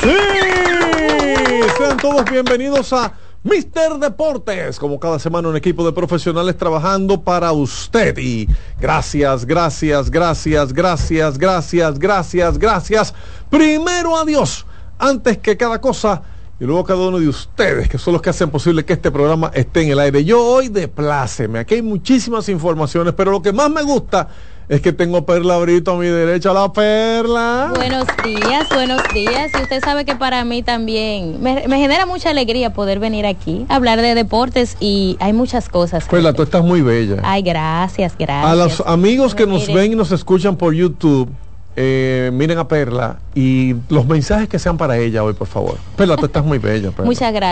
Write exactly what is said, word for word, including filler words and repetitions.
Sí, sean todos bienvenidos a Mister Deportes, como cada semana un equipo de profesionales trabajando para usted. Y gracias, gracias, gracias, gracias, gracias, gracias, gracias. Primero a Dios, antes que cada cosa, y luego cada uno de ustedes, que son los que hacen posible que este programa esté en el aire. Yo hoy de pláceme, aquí hay muchísimas informaciones, pero lo que más me gusta es que tengo a Perla Brito a mi derecha. La Perla. Buenos días, buenos días. Y usted sabe que para mí también me, me genera mucha alegría poder venir aquí a hablar de deportes y hay muchas cosas. Perla, tú estás muy bella. Ay, gracias, gracias. A los amigos que nos Mire. ven y nos escuchan por YouTube, eh, miren a Perla y los mensajes que sean para ella hoy, por favor. Perla, tú estás muy bella, Perla. Muchas gracias.